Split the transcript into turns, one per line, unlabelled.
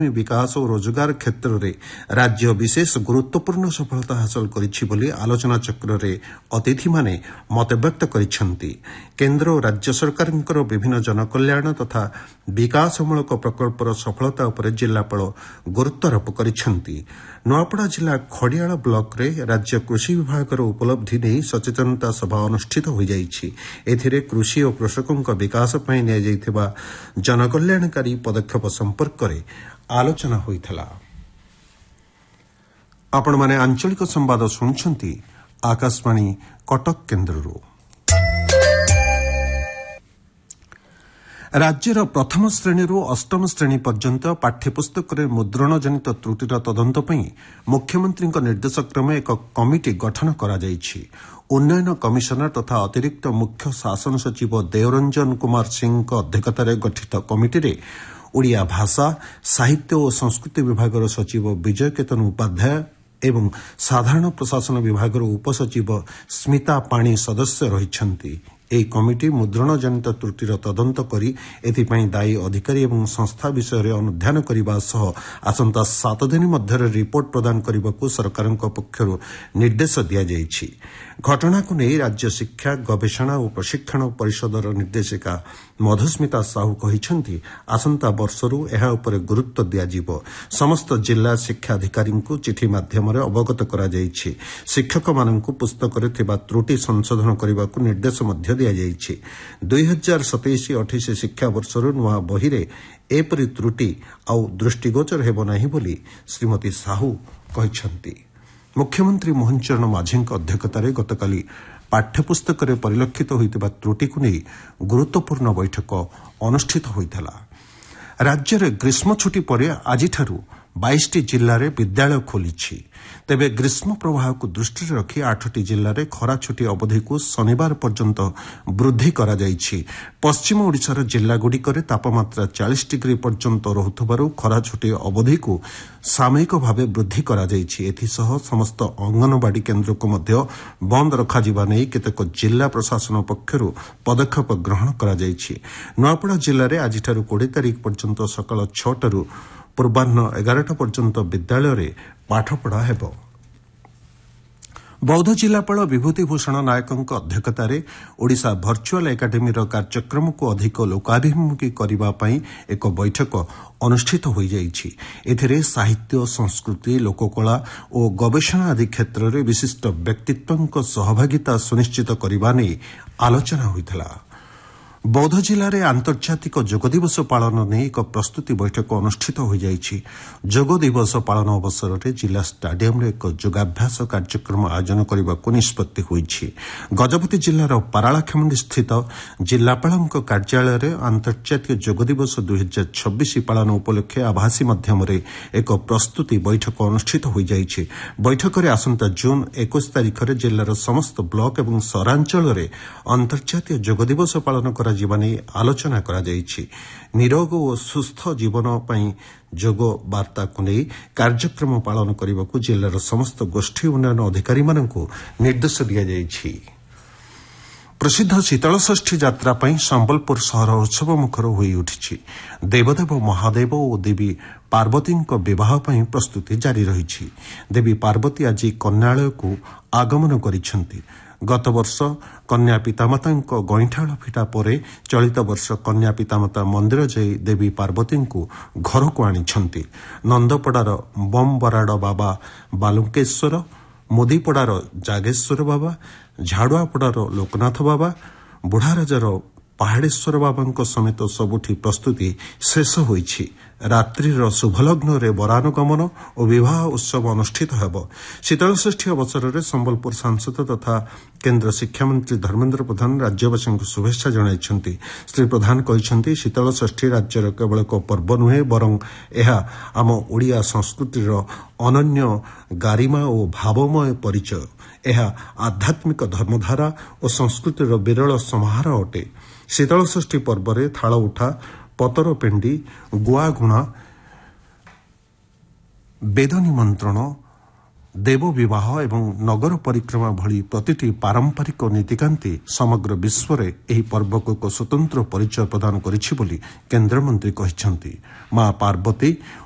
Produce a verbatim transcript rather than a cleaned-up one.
विकास और रोजगार क्षेत्र में राज्य विशेष गुरुत्वपूर्ण सफलता हासिल करिछि बोली आलोचना चक्र रे अतिथि माने मत व्यक्त करिसेंति। केंद्र और राज्य सरकारଙ୍କର विभिन्न जनकल्याण तथा विकासमूलक प्रकल्पर सफलता उपर जिलापाल गुरुत्वारोप करिसेंति। नुआपड़ा जिला खड़ियाल ब्लॉक रे राज्य कृषि विभाग उपलब्धि नहीं सचेतनता सभा अनुष्ठित हो जाइछि। एथिरे कृषि और कृषकों विकास पई निया जाइथिबा जनकल्याणकारी पदक्षेप संपर्क रे आलोचना होइथला। आपण माने आंचलिक संवाद सुनछंती आकाशवाणी कटक केन्द्ररू। राज्यर प्रथम श्रेणीरू अष्टम श्रेणी पर्यंत पाठ्यपुस्तक मुद्रण जनित त्रुटिर तदंत पई मुख्यमंत्री निर्देशक्रमे एक कमिटी गठन करा जाइछि। उन्नयन कमिशनर तथा अतिरिक्त मुख्य शासन सचिव देवरंजन कुमार सिंह अध्यक्षतार गठित कमिटी ओडिया भाषा साहित्य और संस्कृति विभाग सचिव विजय केतन उपाध्याय एवं साधारण प्रशासन विभाग उपसचिव स्मिता पाणी सदस्य रहिछंती। ଏହି କମିଟି ମୁଦ୍ରଣ ଜନିତ ତ୍ରୁଟିର ତଦନ୍ତ କରି ଏଥିପାଇଁ ଦାୟୀ ଅଧିକାରୀ ଏବଂ ସଂସ୍ଥା ବିଷୟରେ ଅନୁଧ୍ୟାନ କରିବା ସହ ଆସନ୍ତା ସାତ ଦିନ ମଧ୍ୟରେ ରିପୋର୍ଟ ପ୍ରଦାନ କରିବାକୁ ସରକାରଙ୍କ ପକ୍ଷରୁ ନିର୍ଦ୍ଦେଶ ଦିଆଯାଇଛି। ଘଟଣାକୁ ନେଇ ରାଜ୍ୟ ଶିକ୍ଷା ଗବେଷଣା ଓ ପ୍ରଶିକ୍ଷଣ ପରିଷଦର ନିର୍ଦ୍ଦେଶିକା ମଧୁସ୍ମିତା ସାହୁ କହିଛନ୍ତି, ଆସନ୍ତା ବର୍ଷରୁ ଏହା ଉପରେ ଗୁରୁତ୍ୱ ଦିଆଯିବ। ସମସ୍ତ ଜିଲ୍ଲା ଶିକ୍ଷାଧିକାରୀଙ୍କୁ ଚିଠି ମାଧ୍ୟମରେ ଅବଗତ କରାଯାଇଛି। ଶିକ୍ଷକମାନଙ୍କୁ ପୁସ୍ତକରେ ଥିବା ତ୍ରୁଟି ସଂଶୋଧନ କରିବାକୁ ନିର୍ଦ୍ଦେଶ ମଧ୍ୟ ଦିଆଯାଇଛି। ଦୁଇ ହଜାର ସତେଇଶ ଅଠେଇଶ ଶିକ୍ଷାବର୍ଷରୁ ନୂଆ ବହିରେ ଏପରି ତ୍ରୁଟି ଆଉ ଦୃଷ୍ଟିଗୋଚର ହେବ ନାହିଁ ବୋଲି ଶ୍ରୀମତୀ ସାହୁ କହିଛନ୍ତି। ମୁଖ୍ୟମନ୍ତ୍ରୀ ମୋହନ ଚରଣ ମାଝୀଙ୍କ ଅଧ୍ୟକ୍ଷତାରେ ଗତକାଲି ପାଠ୍ୟପୁସ୍ତକରେ ପରିଲକ୍ଷିତ ହୋଇଥିବା ତ୍ରୁଟିକୁ ନେଇ ଗୁରୁତ୍ୱପୂର୍ଣ୍ଣ ବୈଠକ ଅନୁଷ୍ଠିତ ହୋଇଥିଲା। ରାଜ୍ୟରେ ଗ୍ରୀଷ୍ମ ଛୁଟି ପରେ ଆଜିଠାରୁ ବାଇଶଟି ଜିଲ୍ଲାରେ ବିଦ୍ୟାଳୟ ଖୋଲିଛି। ତେବେ ଗ୍ରୀଷ୍ମ ପ୍ରବାହକୁ ଦୃଷ୍ଟିରେ ରଖି ଆଠଟି ଜିଲ୍ଲାରେ ଖରା ଛୁଟି ଅବଧିକୁ ଶନିବାର ପର୍ଯ୍ୟନ୍ତ ବୃଦ୍ଧି କରାଯାଇଛି। ପଶ୍ଚିମ ଓଡ଼ିଶାର ଜିଲ୍ଲାଗୁଡ଼ିକରେ ତାପମାତ୍ରା ଚାଳିଶ ଡିଗ୍ରୀ ପର୍ଯ୍ୟନ୍ତ ରହୁଥିବାରୁ ଖରା ଛୁଟି ଅବଧିକୁ ସାମୟିକ ଭାବେ ବୃଦ୍ଧି କରାଯାଇଛି। ଏଥିସହ ସମସ୍ତ ଅଙ୍ଗନବାଡି କେନ୍ଦ୍ରକୁ ମଧ୍ୟ ବନ୍ଦ ରଖାଯିବା ନେଇ କେତେକ ଜିଲ୍ଲା ପ୍ରଶାସନ ପକ୍ଷରୁ ପଦକ୍ଷେପ ଗ୍ରହଣ କରାଯାଇଛି। ନୂଆପଡ଼ା ଜିଲ୍ଲାରେ ଆଜିଠାରୁ କୋଡ଼ିଏ ତାରିଖ ପର୍ଯ୍ୟନ୍ତ ସକାଳ ଛଅଟାରୁ ପୂର୍ବାହ୍ନ ଏଗାରଟା ପର୍ଯ୍ୟନ୍ତ ବିଦ୍ୟାଳୟରେ ପାଠପଢ଼ା ହେବ। ବୌଦ୍ଧ ଜିଲ୍ଲାପାଳ ବିଭୂତି ଭୂଷଣ ନାୟକଙ୍କ ଅଧ୍ୟକ୍ଷତାରେ ଓଡ଼ିଶା ଭର୍ଚୁଆଲ୍ ଏକାଡେମୀର କାର୍ଯ୍ୟକ୍ରମକୁ ଅଧିକ ଲୋକାଭିମୁଖୀ କରିବା ପାଇଁ ଏକ ବୈଠକ ଅନୁଷ୍ଠିତ ହୋଇଯାଇଛି। ଏଥିରେ ସାହିତ୍ୟ ସଂସ୍କୃତି ଲୋକକଳା ଓ ଗବେଷଣା ଆଦି କ୍ଷେତ୍ରରେ ବିଶିଷ୍ଟ ବ୍ୟକ୍ତିତ୍ୱଙ୍କ ସହଭାଗିତା ସୁନିଶ୍ଚିତ କରିବା ନେଇ ଆଲୋଚନା ହୋଇଥିଲା। ବୌଦ୍ଧ ଜିଲ୍ଲାରେ ଆନ୍ତର୍ଜାତିକ ଯୋଗ ଦିବସ ପାଳନ ନେଇ ଏକ ପ୍ରସ୍ତୁତି ବୈଠକ ଅନୁଷ୍ଠିତ ହୋଇଯାଇଛି। ଯୋଗ ଦିବସ ପାଳନ ଅବସରରେ ଜିଲ୍ଲା ଷ୍ଟାଡିୟମରେ ଏକ ଯୋଗାଭ୍ୟାସ କାର୍ଯ୍ୟକ୍ରମ ଆୟୋଜନ କରିବାକୁ ନିଷ୍ପତ୍ତି ହୋଇଛି। ଗଜପତି ଜିଲ୍ଲାର ପାରାଳାଖେମୁଣ୍ଡି ସ୍ଥିତ ଜିଲ୍ଲାପାଳଙ୍କ କାର୍ଯ୍ୟାଳୟରେ ଆନ୍ତର୍ଜାତିକ ଯୋଗ ଦିବସ ଦୁଇ ହଜାର ଛବିଶ ପାଳନ ଉପଲକ୍ଷେ ଆଭାସୀ ମାଧ୍ୟମରେ ଏକ ପ୍ରସ୍ତୁତି ବୈଠକ ଅନୁଷ୍ଠିତ ହୋଇଯାଇଛି। ବୈଠକରେ ଆସନ୍ତା ଜୁନ୍ ଏକୋଇଶ ତାରିଖରେ ଜିଲ୍ଲାର ସମସ୍ତ ବ୍ଲକ ଏବଂ ସହରାଞ୍ଚଳରେ ଅନ୍ତର୍ଜାତୀୟ ଯୋଗ ଦିବସ ପାଳନ କରାଯିବା ନେଇ ଆଲୋଚନା କରାଯାଇଛି। ନିରୋଗ ଓ ସୁସ୍ଥ ଜୀବନ ପାଇଁ ଯୋଗ ବାର୍ତ୍ତାକୁ ନେଇ କାର୍ଯ୍ୟକ୍ରମ ପାଳନ କରିବାକୁ ଜିଲ୍ଲାର ସମସ୍ତ ଗୋଷ୍ଠୀ ଉନ୍ନୟନ ଅଧିକାରୀମାନଙ୍କୁ ନିର୍ଦ୍ଦେଶ ଦିଆଯାଇଛି। ପ୍ରସିଦ୍ଧ ଶୀତଳଷଷ୍ଠୀ ଯାତ୍ରା ପାଇଁ ସମ୍ବଲପୁର ସହର ଉତ୍ସବ ମୁଖର ହୋଇଉଠିଛି। ଦେବଦେବ ମହାଦେବ ଓ ଦେବୀ ପାର୍ବତୀଙ୍କ ବିବାହ ପାଇଁ ପ୍ରସ୍ତୁତି ଜାରି ରହିଛି। ଦେବୀ ପାର୍ବତୀ ଆଜି କନ୍ୟାଳୟକୁ ଆଗମନ କରିଛନ୍ତି। ଗତବର୍ଷ କନ୍ୟା ପିତାମାତାଙ୍କ ଗଇଁଠାଳ ଫିଟା ପରେ ଚଳିତ ବର୍ଷ କନ୍ୟା ପିତାମାତା ମନ୍ଦିର ଯାଇ ଦେବୀ ପାର୍ବତୀଙ୍କୁ ଘରକୁ ଆଣିଛନ୍ତି। ନନ୍ଦପଡ଼ାର ବମ୍ ବରାଡ଼ ବାବା ବାଲୁଙ୍କେଶ୍ୱର, ମୁଦିପଡ଼ାର ଜାଗେଶ୍ୱର ବାବା, ଝାଡ଼ୁଆପଡ଼ାର ଲୋକନାଥ ବାବା, ବୁଢ଼ାରାଜାର ପାହାଡ଼େଶ୍ୱର ବାବାଙ୍କ ସମେତ ସବୁଠି ପ୍ରସ୍ତୁତି ଶେଷ ହୋଇଛି। ରାତ୍ରିର ଶୁଭଲଗ୍ନରେ ବରାନଗମନ ଓ ବିବାହ ଉତ୍ସବ ଅନୁଷ୍ଠିତ ହେବ। ଶୀତଳଷଷ୍ଠୀ ଅବସରରେ ସମ୍ବଲପୁର ସାଂସଦ ତଥା କେନ୍ଦ୍ର ଶିକ୍ଷାମନ୍ତ୍ରୀ ଧର୍ମେନ୍ଦ୍ର ପ୍ରଧାନ ରାଜ୍ୟବାସୀଙ୍କୁ ଶୁଭେଚ୍ଛା ଜଣାଇଛନ୍ତି। ଶ୍ରୀ ପ୍ରଧାନ କହିଛନ୍ତି, ଶୀତଳଷଷ୍ଠୀ ରାଜ୍ୟର କେବଳ ଏକ ପର୍ବ ନୁହେଁ, ବରଂ ଏହା ଆମ ଓଡ଼ିଆ ସଂସ୍କୃତିର ଅନନ୍ୟ ଗାରିମା ଓ ଭାବମୟ ପରିଚୟ। ଏହା ଆଧ୍ୟାତ୍ମିକ ଧର୍ମଧାରା ଓ ସଂସ୍କୃତିର ବିରଳ ସମାହାର ଅଟେ। ଶୀତଳଷଷ୍ଠୀ ପର୍ବରେ ଥାଳ ଉଠା, ପତର ପେଣ୍ଡି, ଗୁଆଗୁଣା, ବେଦ ନିମନ୍ତ୍ରଣ, ଦେବ ବିବାହ ଏବଂ ନଗର ପରିକ୍ରମା ଭଳି ପ୍ରତିଟି ପାରମ୍ପରିକ ନୀତିକାନ୍ତି ସମଗ୍ର ବିଶ୍ୱରେ ଏହି ପର୍ବକୁ ଏକ ସ୍ୱତନ୍ତ୍ର ପରିଚୟ ପ୍ରଦାନ କରିଛି ବୋଲି କେନ୍ଦ୍ରମନ୍ତ୍ରୀ କହିଛନ୍ତି। ମା ପାର୍ବତୀ